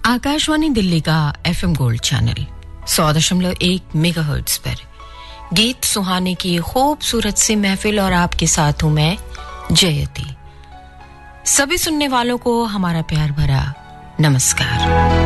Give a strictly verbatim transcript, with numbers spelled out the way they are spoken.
आकाशवाणी दिल्ली का FM gold channel सौ दशमलव एक मेगाहर्ट्ज पर गीत सुहाने की खूबसूरत सी महफिल और आपके साथ हूं मैं जयती। सभी सुनने वालों को हमारा प्यार भरा नमस्कार।